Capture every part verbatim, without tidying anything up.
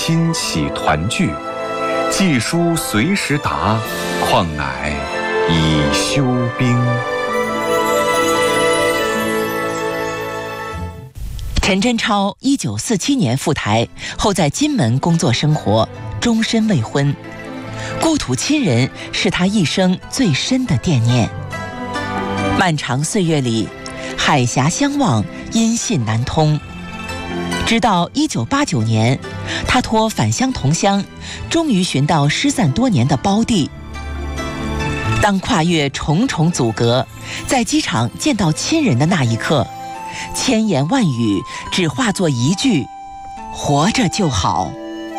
亲启团聚，寄书随时达，况乃已休兵。 陈真超一九四七年赴台后，在金门工作生活，终身未婚。故土亲人是他一生最深的惦念。漫长岁月里，海峡相望，音信难通。直到一九八九年，他托返乡同乡，终于寻到失散多年的胞弟。当跨越重重阻隔，在机场见到亲人的那一刻，千言万语只化作一句：活着就好。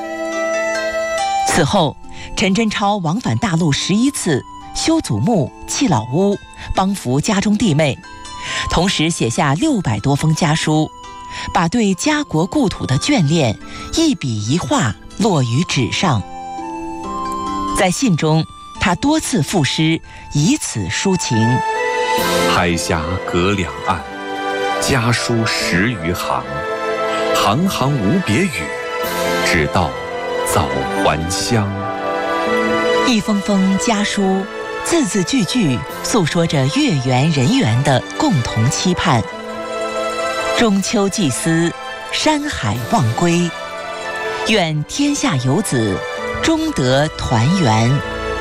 此后，陈真超往返大陆十一次，修祖墓、葺老屋，帮扶家中弟妹，同时写下六百多封家书，把对家国故土的眷恋一笔一画落于纸上。在信中，他多次赋诗，以此抒情。 海峡隔两岸，家书十余行，行行无别语，只道早还乡。 一封封家书，字字句句诉说着月圆人圆的共同期盼。中秋祭司，山海望归，愿天下游子终得团圆。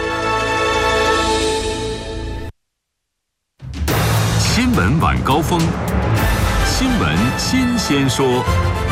新闻晚高峰，新闻新鲜说。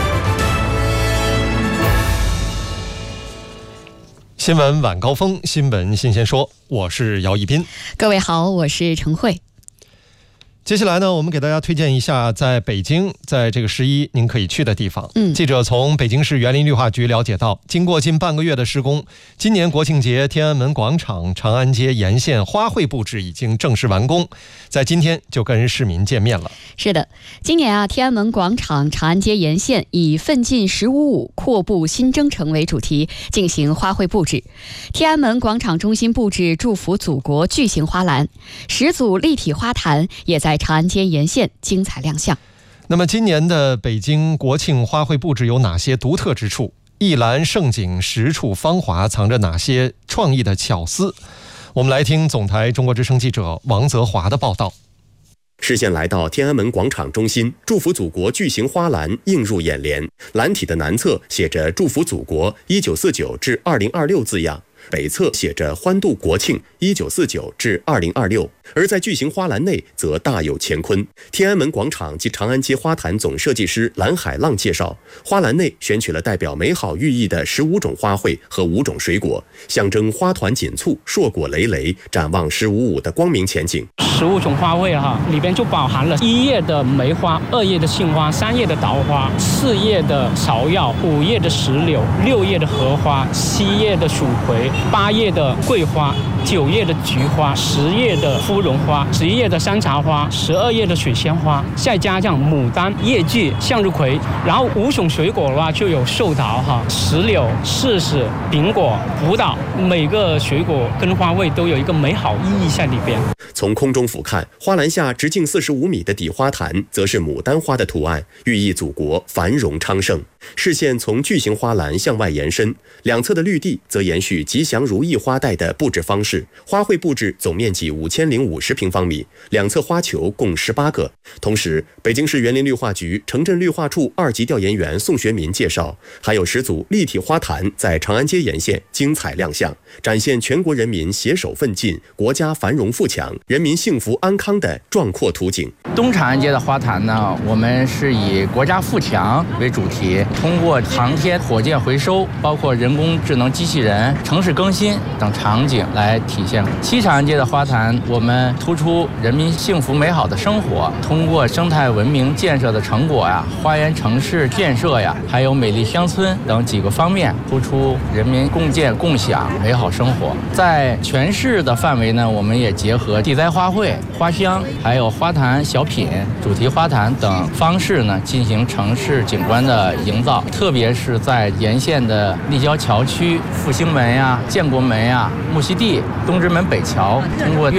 新闻晚高峰，新闻新鲜说，我是姚一斌。 各位好，我是陈慧。 接下来呢，我们给大家推荐一下在北京，在这个十一您可以去的地方。嗯，记者从北京市园林绿化局了解到，经过近半个月的施工，今年国庆节天安门广场、长安街沿线花卉布置已经正式完工，在今天就跟市民见面了。 是的，今年啊，天安门广场、长安街沿线以奋进十五五，阔步新征程为主题进行花卉布置。天安门广场中心布置祝福祖国巨型花篮，十组立体花坛也在长安街沿线精彩亮相。 那么今年的北京国庆花卉布置有哪些独特之处？一篮盛景，十处芳华，藏着哪些创意的巧思？我们来听总台中国之声记者王泽华的报道。 视线来到天安门广场中心，祝福祖国巨型花篮映入眼帘。篮体的南侧写着祝福祖国一九四九至二零二六字样，北侧写着欢度国庆一九四九至二零二六，而在巨型花篮内则大有乾坤。天安门广场及长安街花坛总设计师蓝海浪介绍，花篮内选取了代表美好寓意的十五种花卉和五种水果，象征花团锦簇、硕果累累，展望十五五的光明前景。 十五种花卉哈，里边就包含了一叶的梅花、二叶的杏花、三叶的桃花、四叶的芍药、五叶的石榴、六叶的荷花、七叶的蜀葵、八叶的桂花、九叶的菊花、十叶的芙蓉花、十一叶的山茶花、十二叶的水仙花，再加上牡丹、叶菊、向日葵，然后五种水果的话就有寿桃哈、石榴、柿子、苹果、葡萄，每个水果跟花卉都有一个美好意义在里边。 从空中俯瞰，花篮下直径四十五米的底花坛，则是牡丹花的图案，寓意祖国繁荣昌盛。视线从巨型花篮向外延伸，两侧的绿地则延续吉祥如意花带的布置方式。花卉布置总面积五千零五十平方米，两侧花球共十八个。同时，北京市园林绿化局城镇绿化处二级调研员宋学民介绍，还有十组立体花坛在长安街沿线精彩亮相，展现全国人民携手奋进、国家繁荣富强、人民幸福安康的壮阔图景。 东长安街的花坛呢，我们是以国家富强为主题，通过航天、火箭回收，包括人工智能机器人、城市更新等场景来体现。西长安街的花坛，我们突出人民幸福美好的生活，通过生态文明建设的成果呀、花园城市建设呀，还有美丽乡村等几个方面，突出人民共建共享美好生活。在全市的范围呢，我们也结合地栽花卉、花香，还有花坛小品、主题花坛等方式呢，进行城市景观的营造。特别是在沿线的立交桥区、复兴门呀、建国门呀、木樨地、东直门北桥，通过月季花香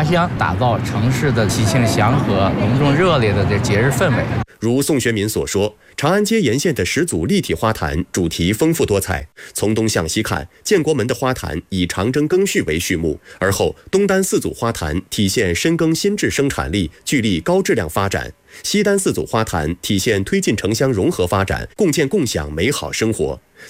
香，打造城市的喜庆祥和、隆重热烈的这节日氛围。 如宋学民所说，长安街沿线的十组立体花坛主题丰富多彩。从东向西看，建国门的花坛以长征庚戌为序幕，而后东单四组花坛体现深耕新质生产力，聚力高质量发展；西单四组花坛体现推进城乡融合发展，共建共享美好生活。